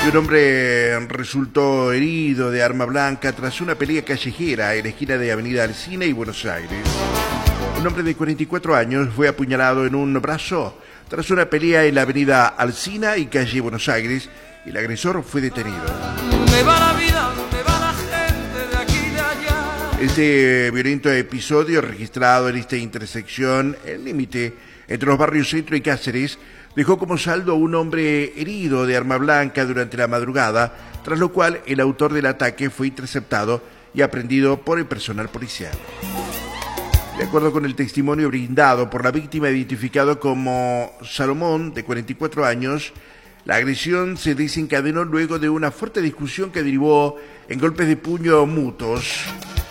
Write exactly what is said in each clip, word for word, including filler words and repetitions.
Y un hombre resultó herido de arma blanca tras una pelea callejera en la esquina de Avenida Alsina y Buenos Aires. Un hombre de cuarenta y cuatro años fue apuñalado en un brazo tras una pelea en la Avenida Alsina y calle Buenos Aires, y el agresor fue detenido. Me va la vida, me va la gente de aquí y de allá. Este violento episodio registrado en esta intersección, el límite entre los barrios Centro y Cáceres, dejó como saldo a un hombre herido de arma blanca durante la madrugada, tras lo cual el autor del ataque fue interceptado y aprehendido por el personal policial. De acuerdo con el testimonio brindado por la víctima, identificado como Salomón, de cuarenta y cuatro años, la agresión se desencadenó luego de una fuerte discusión que derivó en golpes de puño mutuos.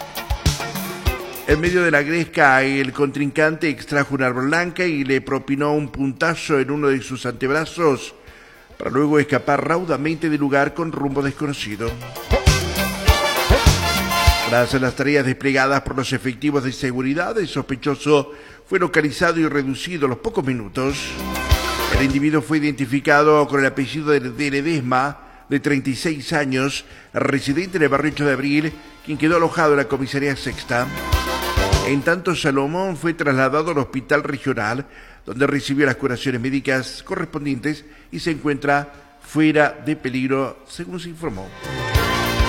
En medio de la gresca, el contrincante extrajo un arma blanca y le propinó un puntazo en uno de sus antebrazos, para luego escapar raudamente del lugar con rumbo desconocido. Tras las tareas desplegadas por los efectivos de seguridad, el sospechoso fue localizado y reducido a los pocos minutos. El individuo fue identificado con el apellido de Ledesma, de treinta y seis años, residente en el barrio ocho de abril, quien quedó alojado en la comisaría sexta. En tanto, Salomón fue trasladado al hospital regional, donde recibió las curaciones médicas correspondientes y se encuentra fuera de peligro, según se informó.